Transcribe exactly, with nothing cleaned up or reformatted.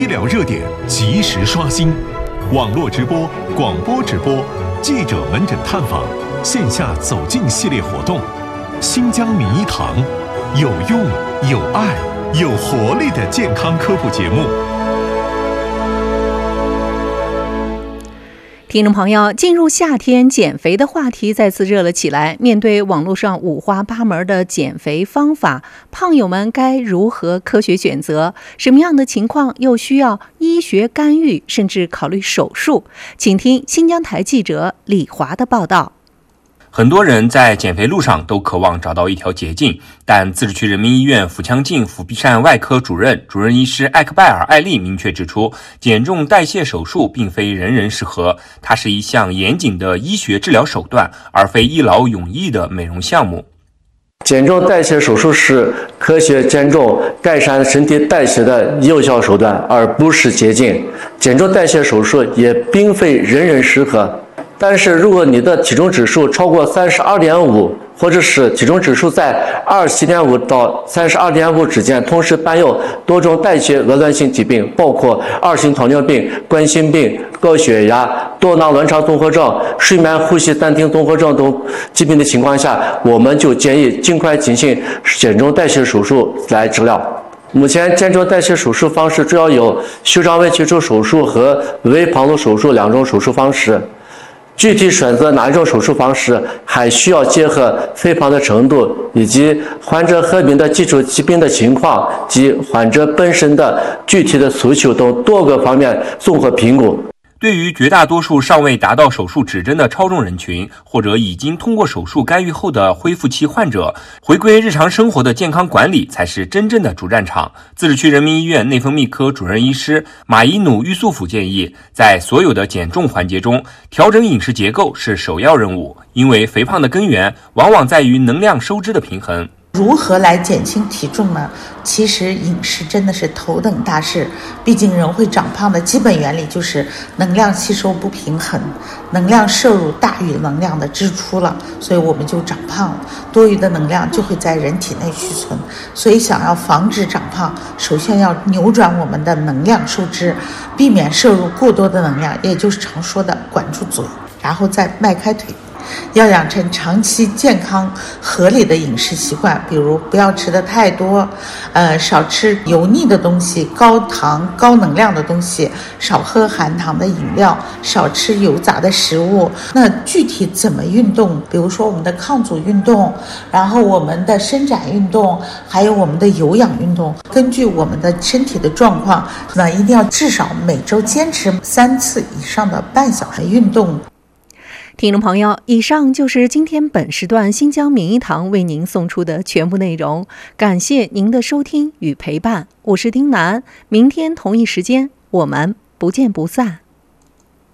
医疗热点及时刷新，网络直播、广播直播、记者门诊探访、线下走进系列活动，新疆名医堂，有用、有爱、有活力的健康科普节目。 听众朋友，进入夏天，减肥的话题再次热了起来。面对网络上五花八门的减肥方法，胖友们该如何科学选择？什么样的情况又需要医学干预，甚至考虑手术？请听新疆台记者李华的报道。 很多人在减肥路上都渴望找到一条捷径，但自治区人民医院腹腔镜腹壁疝外科主任、主任医师艾克拜尔·艾利明确指出，减重代谢手术并非人人适合，它是一项严谨的医学治疗手段，而非一劳永逸的美容项目。 减重代谢手术是科学减重、改善身体代谢的有效手段，而不是捷径。减重代谢手术也并非人人适合。但是如果你的体重指数超过三十二点五，或者是体重指数在二十七点五到三十二点五之间，同时伴有多种代谢紊乱性疾病，包括二型糖尿病、冠心病、高血压、多囊卵巢综合症、睡眠呼吸暂停综合症等疾病的情况下，我们就建议尽快进行减重代谢手术来治疗。目前减重代谢手术方式主要有袖状微切除手术和微胖度手术两种手术方式。具体选择哪一种手术方式，还需要结合肥胖的程度以及患者合并的基础疾病的情况及患者本身的具体的诉求等多个方面综合评估。 对于绝大多数尚未达到手术指针的超重人群，或者已经通过手术干预后的恢复期患者，回归日常生活的健康管理才是真正的主战场。自治区人民医院内分泌科主任医师马伊努玉素甫建议，在所有的减重环节中，调整饮食结构是首要任务，因为肥胖的根源往往在于能量收支的平衡。 如何来减轻体重呢？其实饮食真的是头等大事，毕竟人会长胖的基本原理就是能量吸收不平衡，能量摄入大于能量的支出了，所以我们就长胖了，多余的能量就会在人体内蓄存。所以想要防止长胖，首先要扭转我们的能量收支，避免摄入过多的能量，也就是常说的管住嘴，然后再迈开腿。要养成长期健康合理的饮食习惯，比如不要吃的太多，呃，少吃油腻的东西、高糖高能量的东西，少喝含糖的饮料，少吃油炸的食物。那具体怎么运动？比如说我们的抗阻运动，然后我们的伸展运动，还有我们的有氧运动，根据我们的身体的状况，那一定要至少每周坚持三次以上的半小时运动。 听众朋友，以上就是今天本时段新疆名医堂为您送出的全部内容，感谢您的收听与陪伴，我是丁楠，明天同一时间我们不见不散。